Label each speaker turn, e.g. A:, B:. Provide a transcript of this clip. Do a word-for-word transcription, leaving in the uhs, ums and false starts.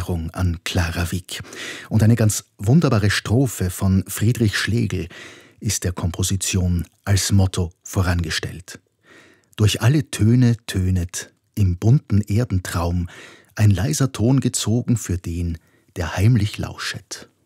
A: Erinnerung an Clara Wieck. Und eine ganz wunderbare Strophe von Friedrich Schlegel ist der Komposition als Motto vorangestellt. Durch alle Töne tönet im bunten Erdentraum ein leiser Ton gezogen für den, der heimlich lauschet.